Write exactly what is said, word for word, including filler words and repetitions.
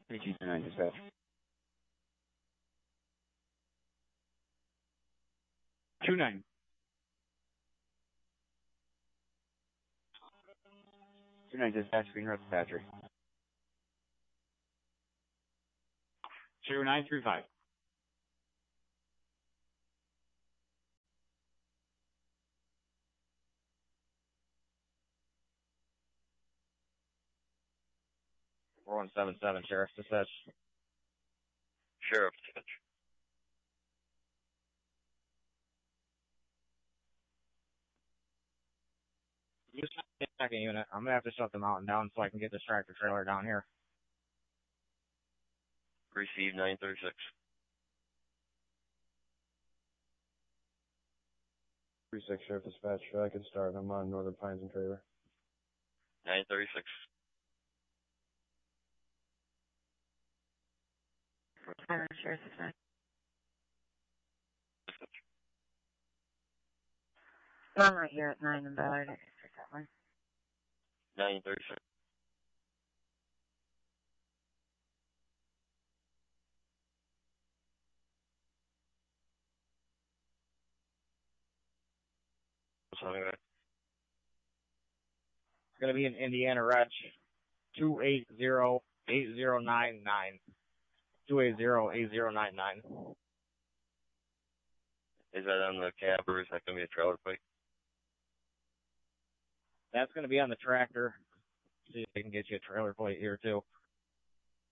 three two nine dispatch. Two nine. Two nine dispatch, Green Road Dispatcher. Zero nine three five. four one seven seven, Sheriff Dispatch. Sheriff Dispatch. Use my second unit. I'm gonna have to shut the mountain down so I can get this tractor trailer down here. Receive nine thirty-six. three six Sheriff Dispatch. I can start. I'm on Northern Pines and Trailer. nine thirty-six. Sheriff Dispatch. I'm right here at nine and Ballard. I can start that one. nine thirty-six. Something like that. It's gonna be in Indiana Reg two eight zero eight zero nine nine. two eight zero eight zero nine nine. Is that on the cab or is that going to be a trailer plate? That's gonna be on the tractor. See if I can get you a trailer plate here too.